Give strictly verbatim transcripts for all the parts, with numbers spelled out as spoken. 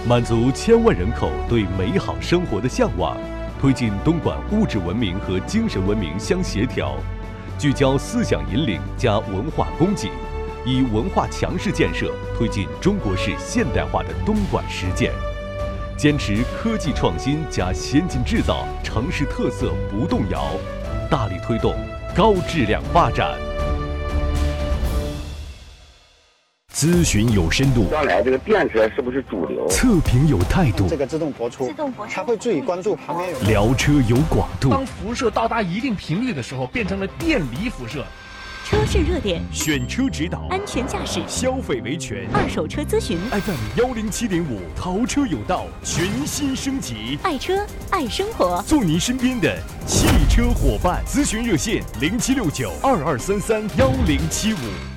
满足千万人口对美好生活的向往，推进东莞物质文明和精神文明相协调，聚焦思想引领加文化供给，以文化强势建设推进中国式现代化的东莞实践，坚持科技创新加先进制造，城市特色不动摇，大力推动高质量发展。咨询有深度， 将来这个电车是不是主流？ 测评有态度， 这个自动播出， 自动播出， 它会注意关注旁边有。 聊车有广度， 当辐射到达一定频率的时候，变成了电离辐射。 车市热点， 选车指导， 安全驾驶， 消费维权， 二手车咨询。 F M 幺零七点五，淘车有道全新升级， 爱车爱生活， 做您身边的汽车伙伴。咨询热线零七六九二二三三幺零七五。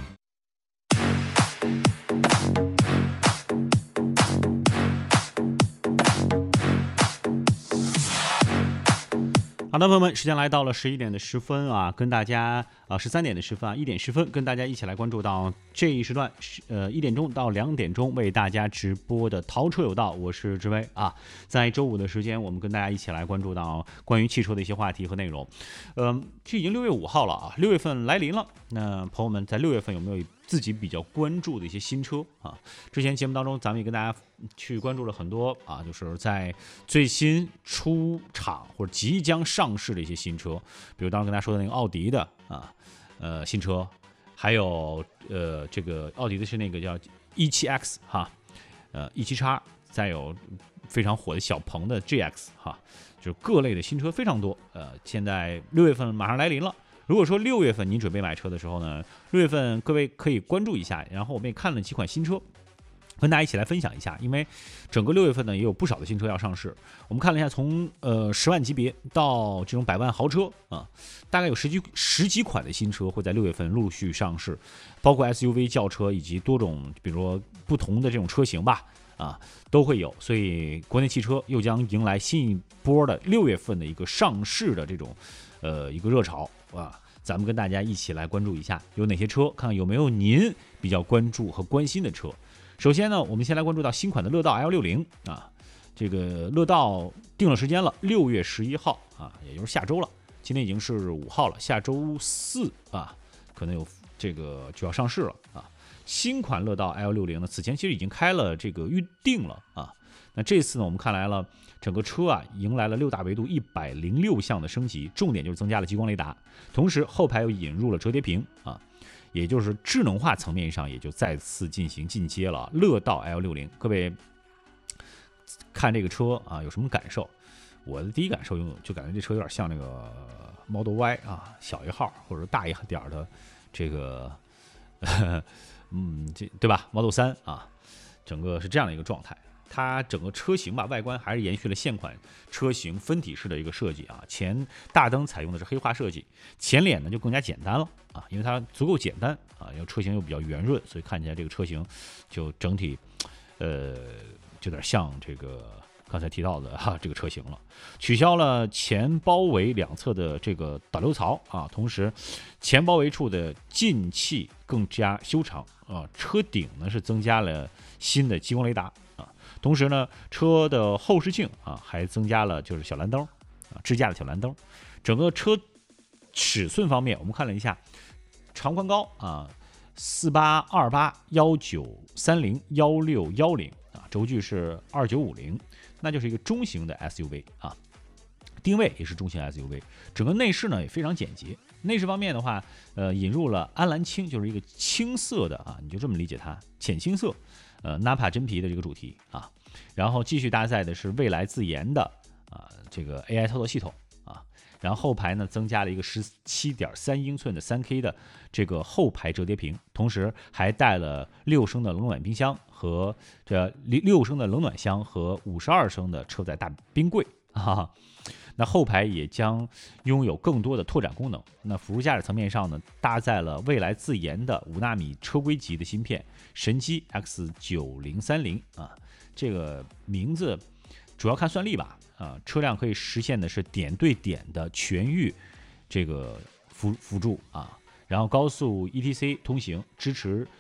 好的，朋友们，时间来到了十一点的十分啊，跟大家啊十三点的十分啊，一点十分跟大家一起来关注到这一时段，呃一点钟到两点钟为大家直播的淘车有道，我是志威啊。在周五的时间，我们跟大家一起来关注到关于汽车的一些话题和内容。嗯、呃，这已经六月五号了啊，六月份来临了。那朋友们在六月份有没有自己比较关注的一些新车啊？之前节目当中咱们也跟大家去关注了很多啊，就是在最新出厂或者即将上市的一些新车，比如当时跟大家说的那个奥迪的啊，呃新车，还有呃这个奥迪的是那个叫 E 七 X 哈，呃 E 七 X， 再有非常火的小鹏的 G X 哈，就是各类的新车非常多。呃，现在六月份马上来临了。如果说六月份您准备买车的时候呢，六月份各位可以关注一下，然后我们也看了几款新车，跟大家一起来分享一下，因为整个六月份呢也有不少的新车要上市。我们看了一下从，呃十万级别到这种百万豪车啊，大概有十几十几款的新车会在六月份陆续上市，包括 S U V 轿车以及多种，比如说不同的这种车型吧，啊都会有。所以国内汽车又将迎来新一波的六月份的一个上市的这种，呃一个热潮。啊，咱们跟大家一起来关注一下有哪些车，看看有没有您比较关注和关心的车。首先呢，我们先来关注到新款的乐道 L 六十 啊，这个乐道定了时间了，六月十一号啊，也就是下周了。今天已经是五号了，下周四啊，可能有这个就要上市了啊。新款乐道 L 六十 呢，此前其实已经开了这个预定了啊。那这次呢，我们看来了。整个车啊，迎来了六大维度一百零六项的升级，重点就是增加了激光雷达，同时后排又引入了折叠屏啊，也就是智能化层面上也就再次进行进阶了。乐道 L 六十，各位看这个车啊，有什么感受？我的第一感受就感觉这车有点像那个 Model Y 啊，小一号或者大一点的这个，嗯，这对吧 ？Model 三啊，整个是这样的一个状态。它整个车型吧，外观还是延续了现款车型分体式的一个设计啊。前大灯采用的是黑化设计，前脸呢就更加简单了啊，因为它足够简单啊，因为车型又比较圆润，所以看起来这个车型就整体，呃，就有点像这个刚才提到的哈、啊、这个车型了。取消了前包围两侧的这个导流槽啊，同时前包围处的进气更加修长啊，车顶呢是增加了新的激光雷达。同时呢，车的后视镜啊还增加了就是小蓝灯啊，支架的小蓝灯。整个车尺寸方面，我们看了一下，长宽高啊，四八二八幺九三零幺六幺零啊，轴距是二九五零，那就是一个中型的 S U V 啊，定位也是中型 S U V。整个内饰呢也非常简洁。内饰方面的话，呃，引入了安蓝青，就是一个青色的啊，你就这么理解它，浅青色。呃 Nappa 真皮的这个主题啊，然后继续搭载的是蔚来自研的啊这个 A I 操作系统啊，然后后排呢增加了一个 十七点三英寸的 三 K 的这个后排折叠屏，同时还带了六升的冷暖冰箱和这六升的冷暖箱和五十二升的车载大冰柜啊。那后排也将拥有更多的拓展功能。那辅助驾驶层面上呢，搭载了蔚来自研的五纳米车规级的芯片神机 X 九零三零啊，这个名字主要看算力吧啊，车辆可以实现的是点对点的全域这个辅辅助啊，然后高速 E T C 通行，支持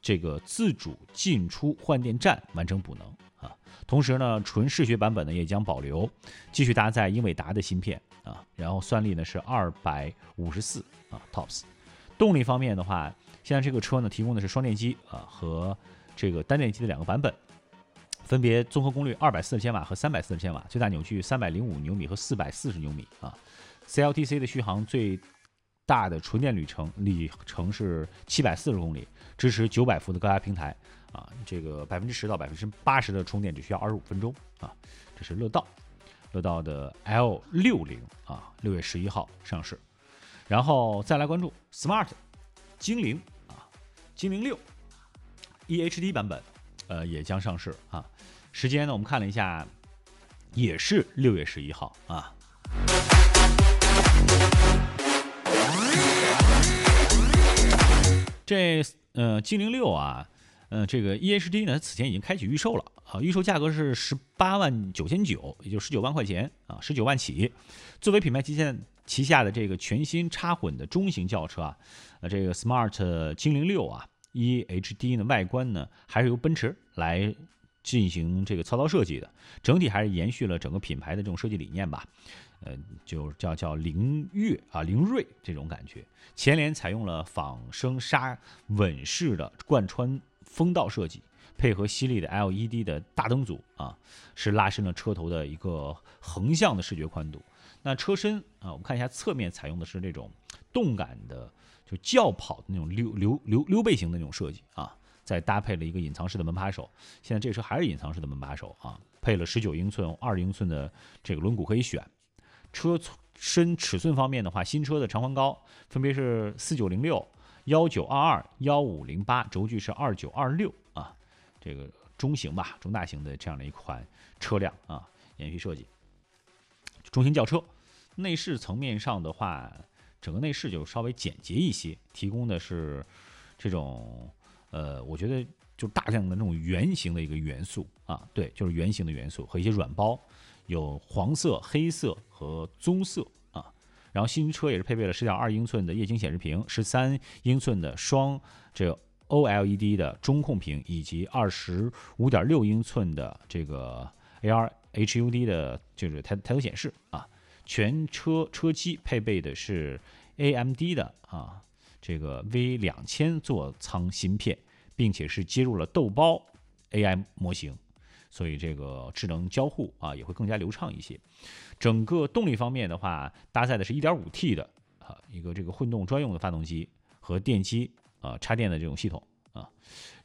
这个自主进出换电站完成补能啊。同时呢，纯视觉版本呢也将保留，继续搭载英伟达的芯片啊，然后算力呢是二百五十四啊 T O P S。动力方面的话，现在这个车呢提供的是双电机啊和这个单电机的两个版本，分别综合功率二百四十千瓦和三百四十千瓦，最大扭矩三百零五牛米和四百四十牛米啊。C L T C 的续航最大的纯电旅程里程是七百四十公里，支持九百伏的高压平台啊，这个百分之十到百分之八十的充电只需要二十五分钟啊。这是乐道，乐道的 L 六十啊，六月十一号上市。然后再来关注 Smart 精灵啊，精灵六 E H D 版本，呃也将上市啊。时间呢，我们看了一下，也是六月十一号啊。这呃精灵六啊，呃这个 E H D 呢，此前已经开启预售了啊，预售价格是十八万九千九，也就十九万块钱啊，十九万起。作为品牌旗舰旗下的这个全新插混的中型轿车啊，呃这个 Smart 精灵六啊 E H D 呢外观呢还是由奔驰来进行这个操刀设计的，整体还是延续了整个品牌的这种设计理念吧。呃，就叫叫凌越啊，凌锐这种感觉。前脸采用了仿生纱稳式的贯穿风道设计，配合犀利的 L E D 的大灯组啊，是拉伸了车头的一个横向的视觉宽度。那车身啊，我们看一下侧面采用的是这种动感的，就轿跑的那种溜溜溜溜背型的那种设计啊，再搭配了一个隐藏式的门把手。现在这车还是隐藏式的门把手啊，配了十九英寸、二十英寸的这个轮毂可以选。车身尺寸方面的话，新车的长宽高分别是四九零六、一九二二、一五零八，轴距是二九二六啊，这个中型吧，中大型的这样的一款车辆啊，延续设计。中型轿车内饰层面上的话，整个内饰就稍微简洁一些，提供的是这种呃，我觉得就大量的那种圆形的一个元素啊，对，就是圆形的元素和一些软包。有黄色、黑色和棕色啊，然后新车也是配备了 十点二英寸的液晶显示屏、十三英寸的双这个 O L E D 的中控屏，以及 二十五点六英寸的这个 A R H U D 的就是抬抬头显示啊。全车车机配备的是 A M D 的啊这个 V 两千座舱芯片，并且是接入了豆包 A I 模型。所以这个智能交互啊也会更加流畅一些。整个动力方面的话，搭载的是 一点五 T 的啊一个这个混动专用的发动机和电机啊插电的这种系统啊。